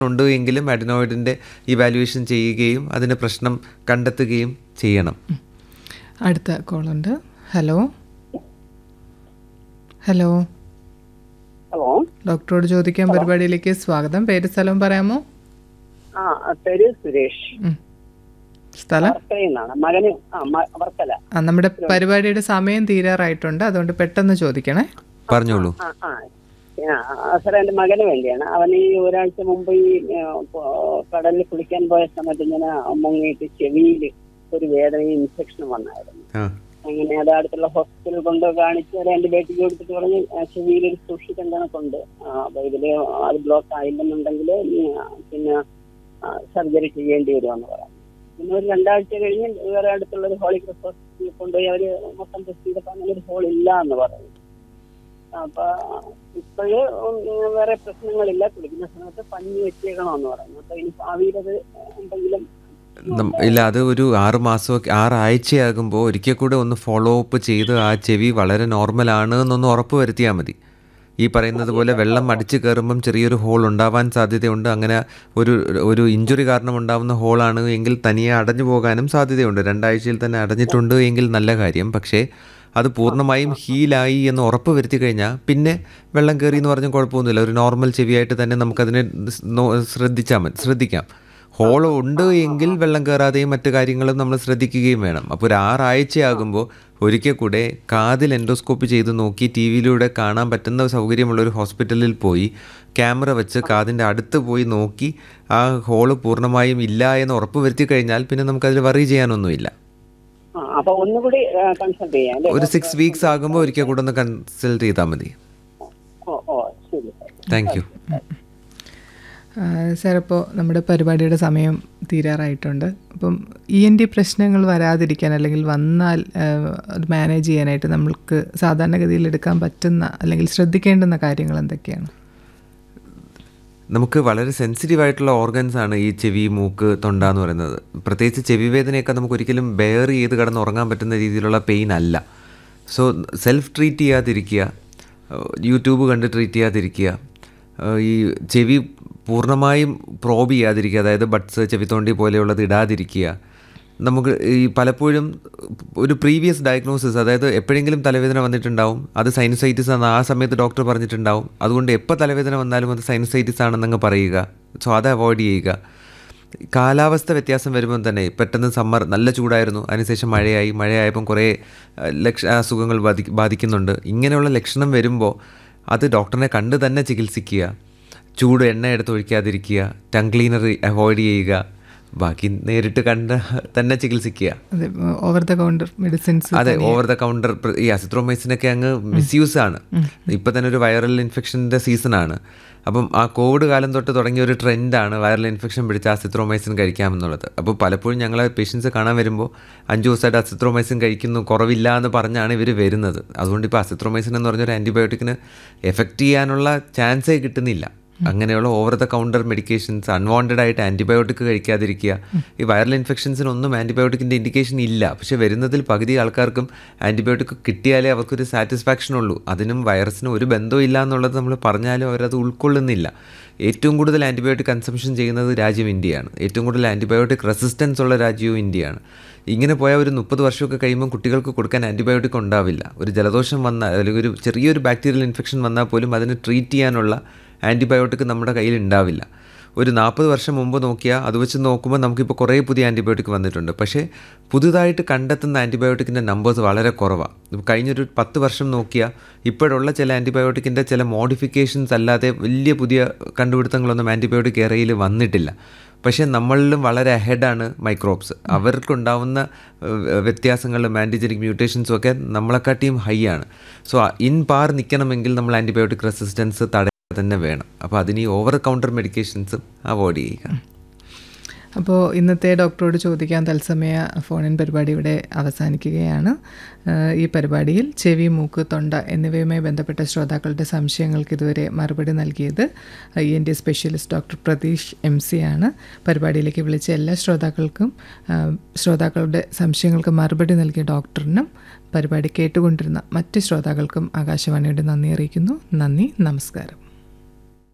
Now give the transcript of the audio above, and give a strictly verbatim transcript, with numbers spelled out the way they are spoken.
ഉണ്ട് എങ്കിലും അഡിനോയിഡിൻ്റെ ഇവാലുവേഷൻ ചെയ്യുകയും അതിന് പ്രശ്നം കണ്ടെത്തുകയും ചെയ്യണം. അടുത്ത കോളുണ്ട്. ഹലോ ഹലോ ഹലോ, ഡോക്ടറോട് ചോദിക്കാൻ പരിപാടിയിലേക്ക് സ്വാഗതം. പേര് സ്ഥലവും പറയാമോ? ആ പേര് സുരേഷ്. സ്ഥലം മകന് വർക്കല. ആ നമ്മുടെ പരിപാടിയുടെ സമയം തീരാറായിട്ടുണ്ട്, അതുകൊണ്ട് പെട്ടെന്ന് ചോദിക്കണേ. പറഞ്ഞോളൂ. സാറേ, എന്റെ മകന് വേണ്ടിയാണ്. അവൻ ഈ ഒരാഴ്ച മുമ്പ് ഈ കടലിൽ കുളിക്കാൻ പോയ സമയത്ത് ഇങ്ങനെ മുങ്ങിയിട്ട് ചെവിയിൽ ഒരു വേദനയും ഇൻഫെക്ഷനും വന്നായിരുന്നു. അങ്ങനെ അത് അടുത്തുള്ള ഹോസ്പിറ്റലിൽ കൊണ്ട് കാണിച്ച് ഒരു ആന്റിബയോട്ടിക് കൊടുത്തിട്ട് പറഞ്ഞ് ചെവിയിലൊരു സൂക്ഷിക്കേണ്ടത് കൊണ്ട് അപ്പൊ ഇതില് അത് ബ്ലോക്ക് ആയില്ലെന്നുണ്ടെങ്കിൽ പിന്നെ സർജറി ചെയ്യേണ്ടി വരുമെന്ന് പറഞ്ഞു. പിന്നെ ഒരു രണ്ടാഴ്ച കഴിഞ്ഞ് വേറെ അടുത്തുള്ള ഒരു ഹോളി ക്രോസ് ഹോസ്പിറ്റലിൽ കൊണ്ടുപോയി അവര് മൊത്തം ടെസ്റ്റ് ചെയ്തപ്പോൾ അങ്ങനെ ഒരു ഹോൾ ഇല്ല എന്ന് പറഞ്ഞു. അപ്പൊ ഇപ്പോഴ് വേറെ പ്രശ്നങ്ങളില്ല, കുളിക്കുന്ന സമയത്ത് പഞ്ഞി വെച്ചേക്കണമെന്ന് പറഞ്ഞു. അപ്പൊ ഇനി ഭാവിയിലത് എന്തെങ്കിലും ഇല്ല, അത് ഒരു ആറ് മാസം ആറാഴ്ചയാകുമ്പോൾ ഒരിക്കൽ കൂടെ ഒന്ന് ഫോളോ അപ്പ് ചെയ്ത് ആ ചെവി വളരെ നോർമലാണ് എന്നൊന്ന് ഉറപ്പ് വരുത്തിയാൽ മതി. ഈ പറയുന്നത് പോലെ വെള്ളം അടിച്ച് കയറുമ്പം ചെറിയൊരു ഹോൾ ഉണ്ടാവാൻ സാധ്യതയുണ്ട്. അങ്ങനെ ഒരു ഒരു ഇഞ്ചുറി കാരണം ഉണ്ടാകുന്ന ഹോളാണ് എങ്കിൽ തനിയെ അടഞ്ഞു പോകാനും സാധ്യതയുണ്ട്. രണ്ടാഴ്ചയിൽ തന്നെ അടഞ്ഞിട്ടുണ്ട് എങ്കിൽ നല്ല കാര്യം. പക്ഷേ അത് പൂർണ്ണമായും ഹീലായി എന്ന് ഉറപ്പ് വരുത്തി കഴിഞ്ഞാൽ പിന്നെ വെള്ളം കയറി എന്ന് പറഞ്ഞാൽ കുഴപ്പമൊന്നുമില്ല. ഒരു നോർമൽ ചെവിയായിട്ട് തന്നെ നമുക്കതിനെ ശ്രദ്ധിച്ചാൽ മതി ശ്രദ്ധിക്കാം. ഹോൾ ഉണ്ട് എങ്കിൽ വെള്ളം കയറാതെയും മറ്റു കാര്യങ്ങളും നമ്മൾ ശ്രദ്ധിക്കുകയും വേണം. അപ്പോൾ ഒരു ആറാഴ്ചയാകുമ്പോൾ ഒരിക്കൽ കൂടെ കാതിൽ എൻഡോസ്കോപ്പി ചെയ്ത് നോക്കി ടി വിയിലൂടെ കാണാൻ പറ്റുന്ന സൗകര്യമുള്ളൊരു ഹോസ്പിറ്റലിൽ പോയി ക്യാമറ വെച്ച് കാതിൻ്റെ അടുത്ത് പോയി നോക്കി ആ ഹോള് പൂർണ്ണമായും ഇല്ല എന്ന് ഉറപ്പ് വരുത്തി കഴിഞ്ഞാൽ പിന്നെ നമുക്കതിൽ വറി ചെയ്യാനൊന്നുമില്ല. ഒരു സിക്സ് വീക്സ് ആകുമ്പോൾ ഒരിക്കൽ കൂടെ ഒന്ന് കൺസൾട്ട് ചെയ്താൽ മതി. Thank you sir. ഇപ്പോൾ നമ്മുടെ പരിപാടിയുടെ സമയം തീരാറായിട്ടുണ്ട്. അപ്പം ഇ എൻ ഡി പ്രശ്നങ്ങൾ വരാതിരിക്കാൻ അല്ലെങ്കിൽ വന്നാൽ അത് മാനേജ് ചെയ്യാനായിട്ട് നമ്മൾക്ക് സാധാരണഗതിയിൽ എടുക്കാൻ പറ്റുന്ന അല്ലെങ്കിൽ ശ്രദ്ധിക്കേണ്ടുന്ന കാര്യങ്ങൾ എന്തൊക്കെയാണ്? നമുക്ക് വളരെ സെൻസിറ്റീവ് ആയിട്ടുള്ള ഓർഗൻസ് ആണ് ഈ ചെവി, മൂക്ക്, തൊണ്ട എന്ന് പറയുന്നത്. പ്രത്യേകിച്ച് ചെവി വേദനയൊക്കെ നമുക്ക് ഒരിക്കലും ബെയർ ചെയ്ത് കിടന്ന് ഉറങ്ങാൻ പറ്റുന്ന രീതിയിലുള്ള പെയിൻ അല്ല. സോ സെൽഫ് ട്രീറ്റ് ചെയ്യാതിരിക്കുക, യൂട്യൂബ് കണ്ട് ട്രീറ്റ് ചെയ്യാതിരിക്കുക, ഈ ചെവി പൂർണ്ണമായും പ്രോബ് ചെയ്യാതിരിക്കുക, അതായത് ബഡ്സ്, ചെവിത്തോണ്ടി പോലെയുള്ളത് ഇടാതിരിക്കുക. നമുക്ക് ഈ പലപ്പോഴും ഒരു പ്രീവിയസ് ഡയഗ്നോസിസ്, അതായത് എപ്പോഴെങ്കിലും തലവേദന വന്നിട്ടുണ്ടാവും, അത് സൈനസൈറ്റിസ് ആണെന്ന് ആ സമയത്ത് ഡോക്ടർ പറഞ്ഞിട്ടുണ്ടാവും. അതുകൊണ്ട് എപ്പോൾ തലവേദന വന്നാലും അത് സൈനസൈറ്റിസ് ആണെന്നങ്ങ് പറയുക. സോ അത് അവോയ്ഡ് ചെയ്യുക. കാലാവസ്ഥ വ്യത്യാസം വരുമ്പം തന്നെ പെട്ടെന്ന് സമ്മർ നല്ല ചൂടായിരുന്നു, അതിനുശേഷം മഴയായി, മഴയായപ്പം കുറേ ലക്ഷ അസുഖങ്ങൾ ബാധി ബാധിക്കുന്നുണ്ട്. ഇങ്ങനെയുള്ള ലക്ഷണം വരുമ്പോൾ അത് ഡോക്ടറിനെ കണ്ട് തന്നെ ചികിത്സിക്കുക. ചൂട് എണ്ണ എടുത്ത് ഒഴിക്കാതിരിക്കുക, ടങ് ക്ലീനർ അവോയ്ഡ് ചെയ്യുക, ബാക്കി നേരിട്ട് കണ്ട് തന്നെ ചികിത്സിക്കുക. ഓവർ ദ കൗണ്ടർ മെഡിസിൻസ്, അതെ, ഓവർ ദ കൗണ്ടർ ഈ അസിത്രോമൈസിനൊക്കെ അങ്ങ് മിസ്യൂസ് ആണ്. ഇപ്പം തന്നെ ഒരു വൈറൽ ഇൻഫെക്ഷൻ്റെ സീസണാണ്. അപ്പം ആ കോവിഡ് കാലം തൊട്ട് തുടങ്ങിയ ഒരു ട്രെൻഡാണ് വൈറൽ ഇൻഫെക്ഷൻ പിടിച്ച അസിത്രോമൈസിൻ കഴിക്കാമെന്നുള്ളത്. അപ്പോൾ പലപ്പോഴും ഞങ്ങൾ പേഷ്യൻസ് കാണാൻ വരുമ്പോൾ അഞ്ച് ദിവസമായിട്ട് അസിത്രോമൈസിൻ കഴിക്കുന്നു, കുറവില്ല എന്ന് പറഞ്ഞാണ് ഇവർ വരുന്നത്. അതുകൊണ്ട് ഇപ്പോൾ അസിത്രോമൈസിൻ എന്ന് പറഞ്ഞൊരു ആൻറ്റിബയോട്ടിക്കിന് എഫക്റ്റ് ചെയ്യാനുള്ള ചാൻസേ കിട്ടുന്നില്ല. അങ്ങനെയുള്ള over the counter medications, unwanted ആയിട്ട് ആൻറ്റിബയോട്ടിക് കഴിക്കാതിരിക്കുക. ഈ വൈറൽ ഇൻഫെക്ഷൻസിനൊന്നും ആൻറ്റിബയോട്ടിക്കിൻ്റെ ഇൻഡിക്കേഷൻ ഇല്ല. പക്ഷേ വരുന്നതിൽ പകുതി ആൾക്കാർക്കും ആൻറ്റിബയോട്ടിക് കിട്ടിയാലേ അവർക്കൊരു സാറ്റിസ്ഫാക്ഷൻ ഉള്ളൂ. അതിനും വൈറസിനും ഒരു ബന്ധവും ഇല്ല എന്നുള്ളത് നമ്മൾ പറഞ്ഞാലും അവരത് ഉൾക്കൊള്ളുന്നില്ല. ഏറ്റവും കൂടുതൽ ആൻറ്റിബയോട്ടിക് കൺസംഷൻ ചെയ്യുന്നത് രാജ്യം ഇന്ത്യയാണ്. ഏറ്റവും കൂടുതൽ ആൻറ്റിബയോട്ടിക് റെസിസ്റ്റൻസ് ഉള്ള രാജ്യവും ഇന്ത്യയാണ്. ഇങ്ങനെ പോയാൽ ഒരു മുപ്പത് വർഷമൊക്കെ കഴിയുമ്പോൾ കുട്ടികൾക്ക് കൊടുക്കാൻ ആൻറ്റിബയോട്ടിക് ഉണ്ടാവില്ല. ഒരു ജലദോഷം വന്നാൽ അല്ലെങ്കിൽ ഒരു ചെറിയൊരു ബാക്ടീരിയൽ ഇൻഫെക്ഷൻ വന്നാൽ പോലും അതിനെ ട്രീറ്റ് ചെയ്യാനുള്ള ആൻറ്റിബയോട്ടിക് നമ്മുടെ കയ്യിൽ ഉണ്ടാവില്ല. ഒരു നാൽപ്പത് വർഷം മുമ്പ് നോക്കിയാൽ അത് വെച്ച് നോക്കുമ്പോൾ നമുക്കിപ്പോൾ കുറേ പുതിയ ആൻറ്റിബയോട്ടിക് വന്നിട്ടുണ്ട്. പക്ഷേ പുതുതായിട്ട് കണ്ടെത്തുന്ന ആൻറ്റിബയോട്ടിക്കിൻ്റെ നമ്പേഴ്സ് വളരെ കുറവാണ്. കഴിഞ്ഞൊരു പത്ത് വർഷം നോക്കിയാൽ ഇപ്പോഴുള്ള ചില ആൻറ്റിബയോട്ടിക്കിൻ്റെ ചില മോഡിഫിക്കേഷൻസ് അല്ലാതെ വലിയ പുതിയ കണ്ടുപിടുത്തങ്ങളൊന്നും ആൻറ്റിബയോട്ടിക് ഏറയിൽ വന്നിട്ടില്ല. പക്ഷേ നമ്മളിലും വളരെ അഹെഡാണ് മൈക്രോബ്സ്. അവർക്കുണ്ടാവുന്ന വ്യത്യാസങ്ങളും ആൻറ്റിജനിക് മ്യൂട്ടേഷൻസും ഒക്കെ നമ്മളെക്കാട്ടിയും ഹൈ ആണ്. സോ ഇൻ പാർ നിൽക്കണമെങ്കിൽ നമ്മൾ ആൻറ്റിബയോട്ടിക് റെസിസ്റ്റൻസ് തടയാൻ തന്നെ വേണം. അപ്പോൾ അതിന് ഓവർ കൗണ്ടർ മെഡിക്കേഷൻസും അവോയ്ഡ് ചെയ്യുക. അപ്പോൾ ഇന്നത്തെ ഡോക്ടറോട് ചോദിക്കാൻ തത്സമയ ഫോണിൻ പരിപാടി ഇവിടെ അവസാനിക്കുകയാണ്. ഈ പരിപാടിയിൽ ചെവി, മൂക്ക്, തൊണ്ട എന്നിവയുമായി ബന്ധപ്പെട്ട ശ്രോതാക്കളുടെ സംശയങ്ങൾക്ക് ഇതുവരെ മറുപടി നൽകിയത് E N T specialist doctor Pratheesh M C ആണ്. പരിപാടിയിലേക്ക് വിളിച്ച എല്ലാ ശ്രോതാക്കൾക്കും ശ്രോതാക്കളുടെ സംശയങ്ങൾക്ക് മറുപടി നൽകിയ ഡോക്ടറിനും പരിപാടി കേട്ടുകൊണ്ടിരുന്ന മറ്റ് ശ്രോതാക്കൾക്കും ആകാശവാണിയുടെ നന്ദി അറിയിക്കുന്നു. നന്ദി, നമസ്കാരം.